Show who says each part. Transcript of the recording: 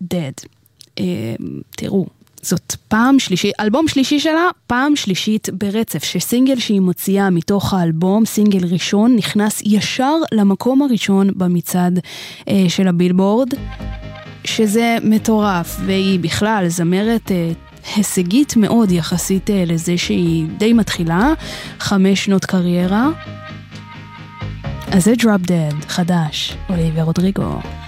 Speaker 1: Dead. תראו, זאת פעם שלישית, אלבום שלישי שלה, פעם שלישית ברצף, שסינגל שהיא מוציאה מתוך האלבום, סינגל ראשון, נכנס ישר למקום הראשון במצעד של הבילבורד, שזה מטורף, והיא בכלל זמרת הישגית מאוד יחסית לזה שהיא די מתחילה, 5 שנות קריירה. אז זה Drop Dead, חדש, אוליביה רודריגו.